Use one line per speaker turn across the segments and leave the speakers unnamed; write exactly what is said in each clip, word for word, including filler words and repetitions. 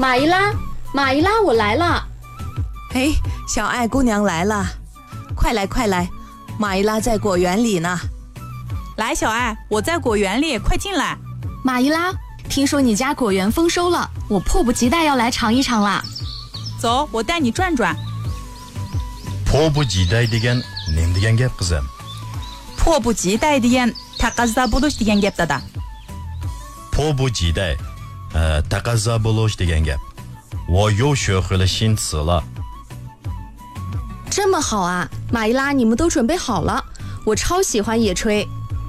马伊拉，马伊拉，我来了。
哎，小爱姑娘来了，快来快来，马伊拉在果园里呢。
来，小爱，我在果园里，快进来。
马伊拉，听说你家果园丰收了，我迫不及待要来尝一尝啦。
走，我带你转转。
迫不及待degan nim degan gap qizim.
迫不及待degan taqazza bo'lish degan gapda-da.
迫不及待，呃 taqazza bo'lish degan gap. 我又学会了新词了。
这么好啊，马伊拉，你们都准备好了，我超喜欢野炊。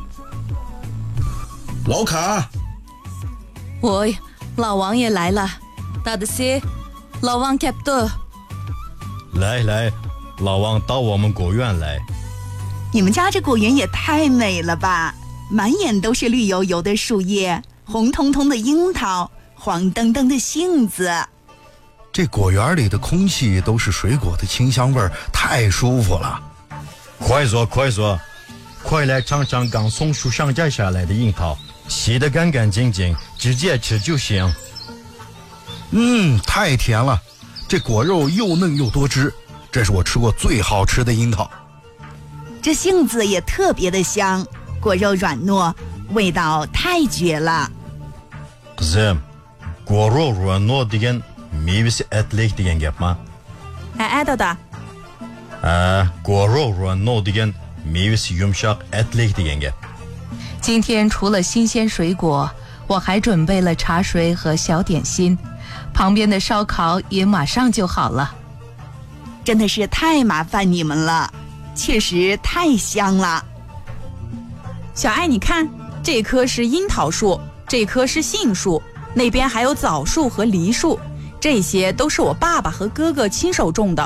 老卡，
我老王也来了，大的些，老王 captain。
来来，老王到我们果园来。
你们家这果园也太美了吧，满眼都是绿油油的树叶，红彤彤的樱桃，黄澄澄的杏子。
这果园里的空气都是水果的清香味儿，太舒服了。
快坐快坐，快来尝尝刚从树上摘下来的樱桃，洗得干干净净，直接吃就行。
嗯，太甜了，这果肉又嫩又多汁，这是我吃过最好吃的樱桃。
这杏子也特别的香，果肉软糯，味道太绝了。
qizim, 果肉软糯degan mevasi etlik degan gapmi?
哎哎的的。
啊，果肉软糯degan mevasi yumshoq etlik degan gap.
今天除了新鲜水果，我还准备了茶水和小点心，旁边的烧烤也马上就好了。
真的是太麻烦你们了，确实太香了。
小爱，你看，这棵是樱桃树，这棵是杏树，那边还有枣树和梨树，这些都是我爸爸和哥哥亲手种的。